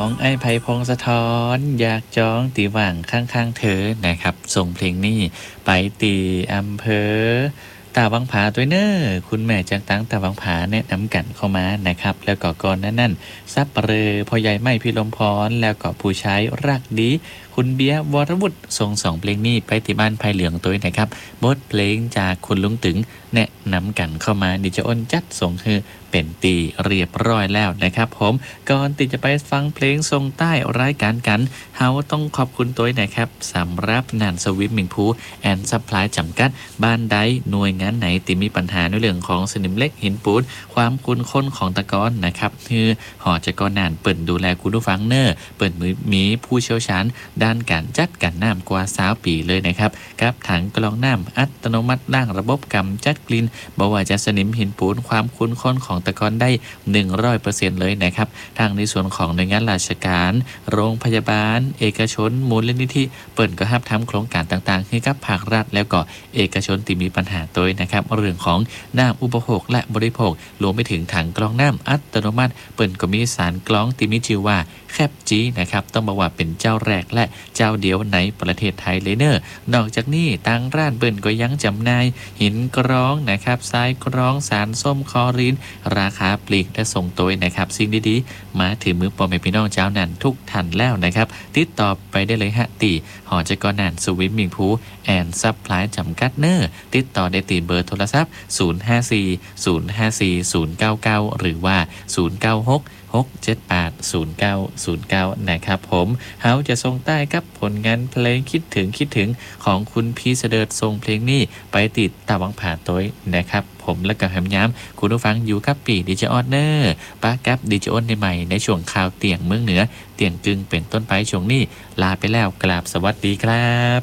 ไอ้ไผ่พงศธรอยากจองตีว่างข้างๆเธอนะครับส่งเพลงนี้ไปตีอำเภอตาวังผาตัวเนอคุณแม่จากตังตาวังผาแนะนำกันเข้ามานะครับแล้วก็ก่อนนั่นซับเปรอพ่อใหญ่ไม่พี่ลมพรแล้วก็ผู้ชายรักดีคุณเบียร์วรวุฒิส่ง2เพลงนี้ไปที่บ้านไผ่เหลืองตัวนะครับบทเพลงจากคุณลุงตึงแนะนำกันเข้ามาดิจะอ้นจัดส่งคือเป็นตีเรียบร้อยแล้วนะครับผมก่อนที่จะไปฟังเพลงทรงใต้รายการกันเฮาต้องขอบคุณตัวนะครับสำหรับนานสวิมมิงพูแอนซัพพลายจำกัดบ้านใดหน่วยงานไหนที่มีปัญหาในเรื่องของสนิมเล็กหินปูนความคุ้นค้นของตะกอนนะครับคือหอจักรนานเปิ่นดูแลคุณผู้ฟังเนอร์เปิ่นมีผู้เชี่ยวชาญด้านการจัดการน้ำกว่า20 ปีเลยนะครับกับถังกรองน้ำอัตโนมัติล่างระบบกำจัดกลิ่นบ่ว่าจะสนิมหินปูนความคุ้นค้นของตะกอนได้ 100% เลยนะครับทางในส่วนของหน่วยงานราชการโรงพยาบาลเอกชนมูลนิธิเปิ่นก็ทำโครงการต่างๆให้กับภาครัฐแล้วก็เอกชนที่มีปัญหาตัวนะครับเรื่องของน้ำอุปโภคและบริโภครวมไปถึงถังกรองน้ำอัตโนมัติเปิ่นก็มีสารกรองที่มีชื่อว่าแคปจีนะครับต้องบอกว่าเป็นเจ้าแรกและเจ้าเดียวในประเทศไทยเลยเนอร์นอกจากนี้ทางร้านเปิ่นก็ยังจำหน่ายหินกรองนะครับทรายกรองสารส้มคลอรีนราคาปลีกและส่งตัวนะครับสิ่งดีๆมาถึงมือพ่อแม่พี่น้องเจ้านั้นทุกท่านแล้วนะครับติดต่อไปได้เลยฮะตีหอจักรนานสวิมมิงพูแอนซัพพลายจำกัดเนอร์ติดต่อได้ตีเบอร์โทรศัพท์054 054 099หรือว่า096 6780909นะครับผมเฮาจะส่งใต้กับผลงานเพลงคิดถึงของคุณพี่เสดิร์ดส่งเพลงนี้ไปติดตาวังผ่าตัวนะครับผมและกับแฮมย้ำคุณผู้ฟังอยู่กับปีดิจิออนเนอร์ป้ากับดิจิออนในใหม่ในช่วงข่าวเตียงเมืองเหนือเตียงกึ่งเป็นต้นไปช่วงนี้ลาไปแล้วกราบสวัสดีครับ